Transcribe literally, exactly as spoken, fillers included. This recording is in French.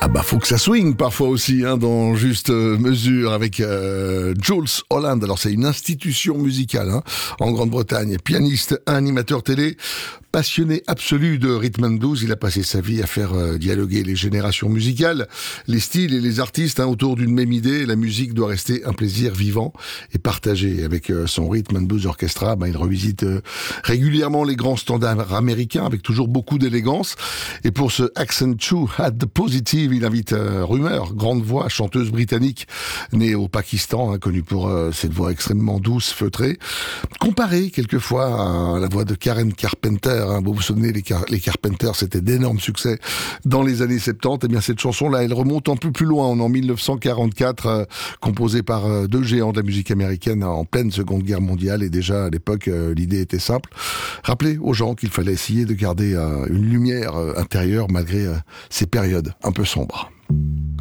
Ah bah faut que ça swing parfois aussi, hein, dans juste euh, mesure avec euh, Jools Holland. Alors c'est une institution musicale hein, en Grande-Bretagne, pianiste, animateur télé, passionné absolu de rhythm and blues. Il a passé sa vie à faire euh, dialoguer les générations musicales, les styles et les artistes hein, autour d'une même idée. La musique doit rester un plaisir vivant et partagé. Avec euh, son Rhythm and Blues Orchestra, bah, il revisite euh, régulièrement les grands standards américains avec toujours beaucoup d'élégance. Et pour ce Accent Two at the Positive, il invite euh, Rumeur, grande voix, chanteuse britannique, née au Pakistan, hein, connue pour euh, cette voix extrêmement douce, feutrée, comparée quelquefois à la voix de Karen Carpenter. Hein. Vous vous souvenez, les, Car- les Carpenters, c'était d'énormes succès dans les années soixante-dix. Et bien cette chanson-là, elle remonte un peu plus loin, en mille neuf cent quarante-quatre, euh, composée par euh, deux géants de la musique américaine en pleine Seconde Guerre mondiale. Et déjà à l'époque, euh, l'idée était simple: rappeler aux gens qu'il fallait essayer de garder euh, une lumière euh, intérieure malgré euh, ces périodes un peu sombres.